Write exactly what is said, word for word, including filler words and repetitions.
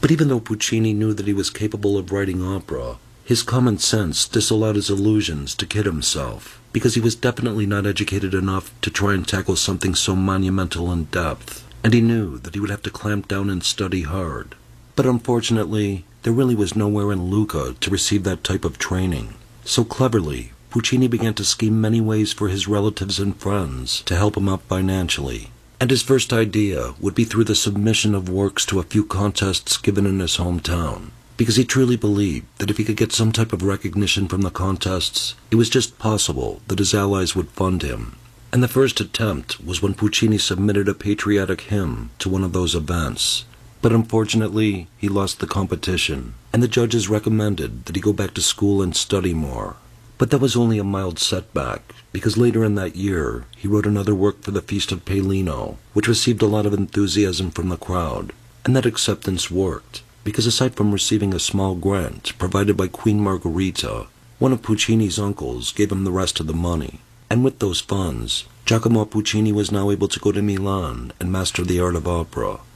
But even though Puccini knew that he was capable of writing opera, his common sense disallowed his illusions to kid himself, because he was definitely not educated enough to try and tackle something so monumental in depth, and he knew that he would have to clamp down and study hard. But unfortunately, there really was nowhere in Lucca to receive that type of training. So cleverly, Puccini began to scheme many ways for his relatives and friends to help him out financially. And his first idea would be through the submission of works to a few contests given in his hometown, because he truly believed that if he could get some type of recognition from the contests, it was just possible that his allies would fund him. And the first attempt was when Puccini submitted a patriotic hymn to one of those events. But unfortunately, he lost the competition, and the judges recommended that he go back to school and study more. But that was only a mild setback, because later in that year, he wrote another work for the Feast of Paolino, which received a lot of enthusiasm from the crowd. And that acceptance worked, because aside from receiving a small grant provided by Queen Margherita, one of Puccini's uncles gave him the rest of the money. And with those funds, Giacomo Puccini was now able to go to Milan and master the art of opera.